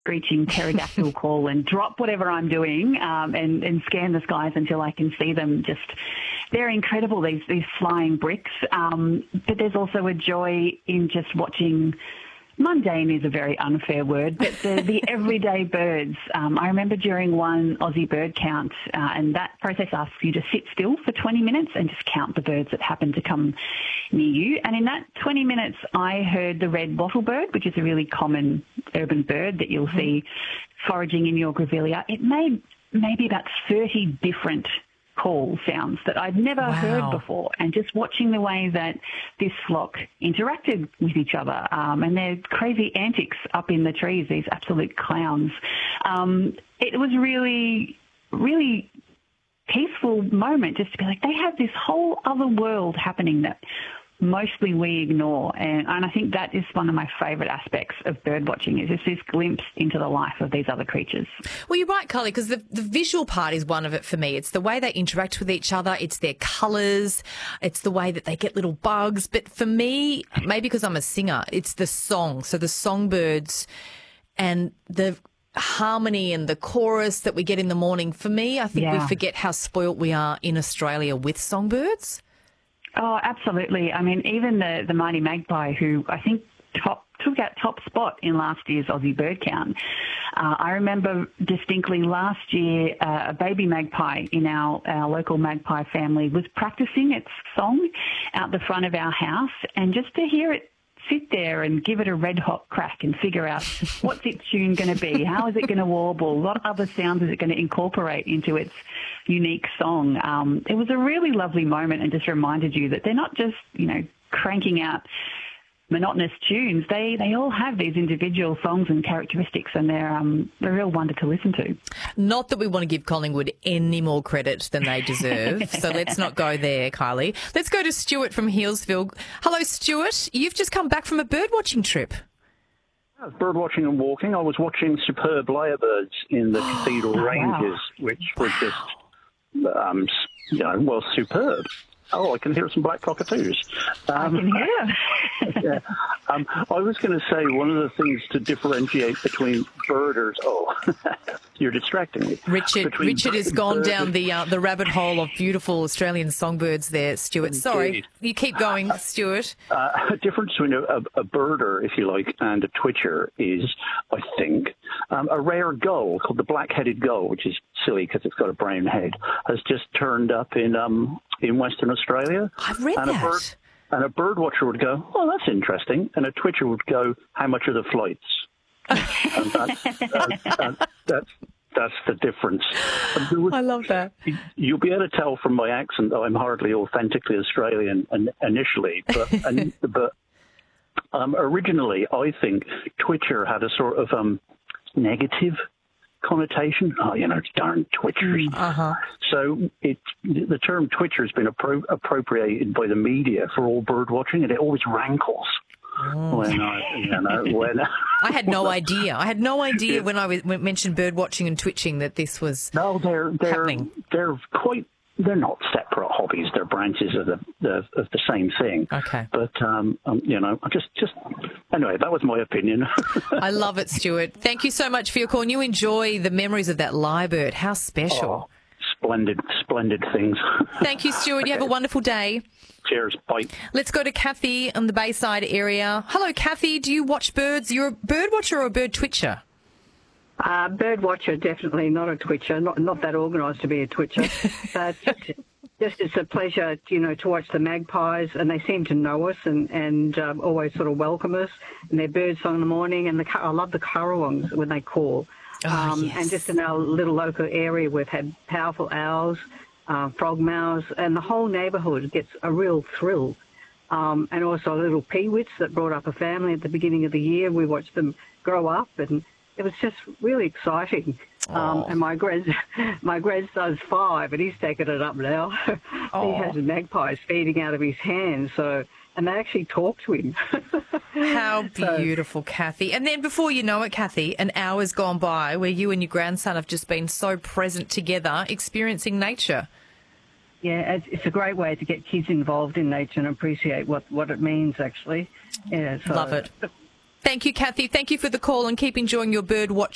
screeching pterodactyl call and drop whatever I'm doing and scan the skies until I can see them. They're incredible, these flying bricks. But there's also a joy in just watching. Mundane is a very unfair word, but the everyday birds. I remember during one Aussie bird count, and that process asks you to sit still for 20 minutes and just count the birds that happen to come near you. And in that 20 minutes, I heard the red wattlebird, which is a really common urban bird that you'll see foraging in your grevillea. It made maybe about 30 different call sounds that I'd never heard before, and just watching the way that this flock interacted with each other and their crazy antics up in the trees, these absolute clowns. It was really, really peaceful moment just to be like, they have this whole other world happening that mostly we ignore, and I think that is one of my favourite aspects of bird watching, is just this glimpse into the life of these other creatures. Well, you're right, Carly, because the visual part is one of it for me. It's the way they interact with each other, it's their colours, it's the way that they get little bugs. But for me, maybe because I'm a singer, it's the song. So the songbirds and the harmony and the chorus that we get in the morning. For me, I think we forget how spoilt we are in Australia with songbirds. Oh, absolutely. I mean, even the mighty magpie, who I think took out top spot in last year's Aussie bird count. I remember distinctly last year a baby magpie in our local magpie family was practicing its song out the front of our house, and just to hear it sit there and give it a red-hot crack and figure out what's its tune going to be, how is it going to warble, what other sounds is it going to incorporate into its unique song. It was a really lovely moment and just reminded you that they're not just, cranking out monotonous tunes. They all have these individual songs and characteristics, and they're a real wonder to listen to. Not that we want to give Collingwood any more credit than they deserve, so let's not go there, Kylie. Let's go to Stuart from Healesville. Hello, Stuart. You've just come back from a bird-watching trip. Bird watching and walking. I was watching superb lyrebirds in the Cathedral Ranges, which were just, superb. Oh, I can hear some black cockatoos. I can hear. I was going to say one of the things to differentiate between birders. Oh, you're distracting me. Richard has gone down the rabbit hole of beautiful Australian songbirds there, Stuart. Indeed. Sorry, you keep going, Stuart. A difference between a birder, if you like, and a twitcher is, I think, a rare gull called the black-headed gull, which is silly because it's got a brown head, has just turned up in Western Australia. I've read that. And a bird watcher would go, oh, that's interesting. And a twitcher would go, how much are the flights? And that's the difference. I love that. You'll be able to tell from my accent that I'm hardly authentically Australian initially. But originally, I think twitcher had a sort of negative connotation. Oh, it's darn twitchers. So the term twitcher has been appropriated by the media for all bird watching, and it always rankles. When I had no idea. I had no idea when I mentioned bird watching and twitching that this was happening. They're not separate hobbies. They're branches of the same thing. Okay. But just anyway, that was my opinion. I love it, Stuart. Thank you so much for your call. And you enjoy the memories of that lyrebird. How special. Oh, splendid things. Thank you, Stuart. You have a wonderful day. Cheers. Bye. Let's go to Kathy on the Bayside area. Hello, Kathy. Do you watch birds? You're a bird watcher or a bird twitcher? Bird watcher, definitely, not a twitcher. Not that organised to be a twitcher. But just it's a pleasure, to watch the magpies, and they seem to know us and always sort of welcome us. And their bird song in the morning, and I love the currawongs when they call. Yes. And just in our little local area, we've had powerful owls, frogmouths, and the whole neighbourhood gets a real thrill. And also little peewits that brought up a family at the beginning of the year. We watched them grow up, and it was just really exciting. And my grandson's 5, and he's taken it up now. He has magpies feeding out of his hands, and they actually talk to him. How beautiful, Kathy. And then before you know it, Kathy, an hour's gone by where you and your grandson have just been so present together, experiencing nature. Yeah, it's a great way to get kids involved in nature and appreciate what it means, actually. Yeah, Love it. Thank you, Kathy. Thank you for the call, and keep enjoying your bird watching.